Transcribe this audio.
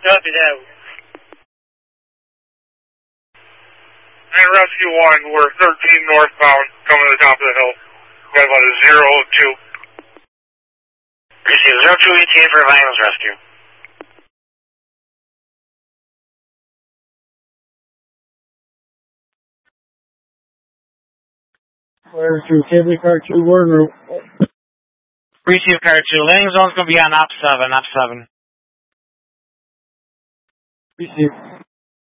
Copy that. And Rescue 1, we're 13 northbound, coming to the top of the hill. Got about a 0-2. Receive 0218 for Violence Rescue. Flare to Cable Car 2, Word Route. Receive Car 2. Landing zone's going to be on op 7, op 7. Receive.